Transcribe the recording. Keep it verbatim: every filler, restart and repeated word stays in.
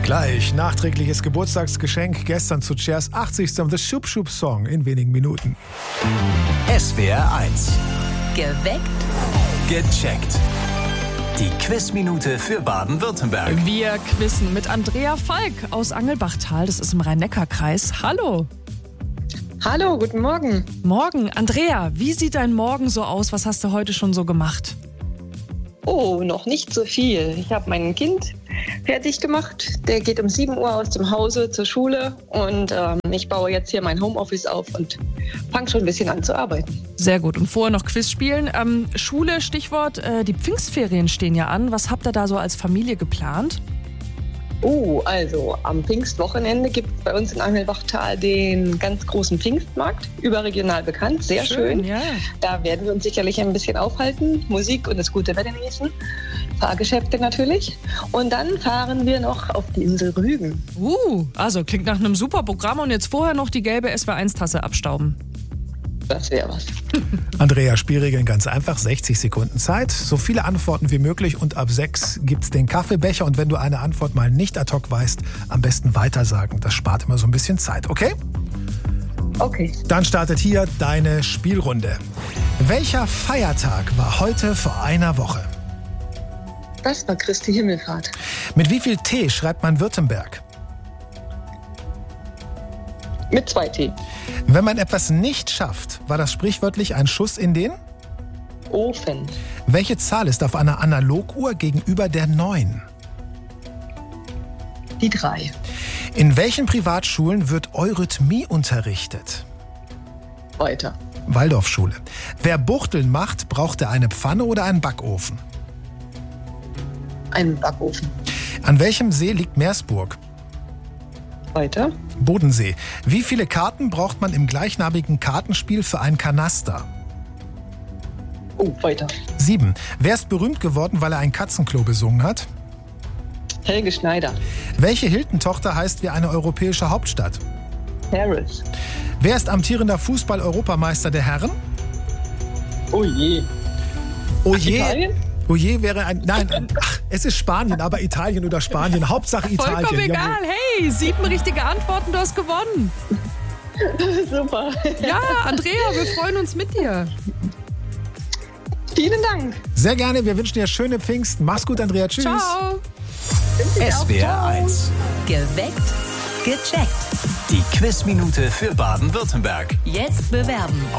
Gleich nachträgliches Geburtstagsgeschenk gestern zu Chers achtzigsten The Schub Schub Song in wenigen Minuten. S W R eins. Geweckt. Gecheckt. Die Quizminute für Baden-Württemberg. Wir quizzen mit Andrea Falk aus Angelbachtal. Das ist im Rhein-Neckar-Kreis. Hallo. Hallo, guten Morgen. Morgen. Andrea, wie sieht dein Morgen so aus? Was hast du heute schon so gemacht? Oh, noch nicht so viel. Ich habe mein Kind fertig gemacht. Der geht um sieben Uhr aus dem Hause zur Schule und ähm, ich baue jetzt hier mein Homeoffice auf und fange schon ein bisschen an zu arbeiten. Sehr gut. Und vorher noch Quiz spielen. Ähm, Schule, Stichwort, äh, die Pfingstferien stehen ja an. Was habt ihr da so als Familie geplant? Oh, also am Pfingstwochenende gibt es bei uns in Angelbachtal den ganz großen Pfingstmarkt, überregional bekannt, sehr schön. schön. Ja. Da werden wir uns sicherlich ein bisschen aufhalten, Musik und das gute Wetter genießen, Fahrgeschäfte natürlich. Und dann fahren wir noch auf die Insel Rügen. Uh, also klingt nach einem super Programm und jetzt vorher noch die gelbe S W R eins Tasse abstauben. Das wäre was. Andrea, Spielregeln ganz einfach, sechzig Sekunden Zeit, so viele Antworten wie möglich und ab sechs gibt's den Kaffeebecher und wenn du eine Antwort mal nicht ad hoc weißt, am besten weitersagen. Das spart immer so ein bisschen Zeit, okay? Okay. Dann startet hier deine Spielrunde. Welcher Feiertag war heute vor einer Woche? Das war Christi Himmelfahrt. Mit wie viel T schreibt man Württemberg? Mit zwei T. Wenn man etwas nicht schafft, war das sprichwörtlich ein Schuss in den? Ofen. Welche Zahl ist auf einer Analoguhr gegenüber der neun? Die drei. In welchen Privatschulen wird Eurythmie unterrichtet? Weiter. Waldorfschule. Wer Buchteln macht, braucht er eine Pfanne oder einen Backofen? Ein Backofen. An welchem See liegt Meersburg? Weiter. Bodensee. Wie viele Karten braucht man im gleichnamigen Kartenspiel für ein Kanaster? Oh, weiter. Sieben. Wer ist berühmt geworden, weil er ein Katzenklo besungen hat? Helge Schneider. Welche Hilton-Tochter heißt wie eine europäische Hauptstadt? Paris. Wer ist amtierender Fußball-Europameister der Herren? Oh je. Oh Ach, je. Italien? Oh je wäre ein... Nein, ein, ach, es ist Spanien, aber Italien oder Spanien. Hauptsache Italien. Vollkommen egal. Jawohl. Hey, sieben richtige Antworten, du hast gewonnen. Super. Ja, Andrea, wir freuen uns mit dir. Vielen Dank. Sehr gerne. Wir wünschen dir schöne Pfingsten. Mach's gut, Andrea. Tschüss. Ciao. S W R eins. Geweckt. Gecheckt. Die Quizminute für Baden-Württemberg. Jetzt bewerben.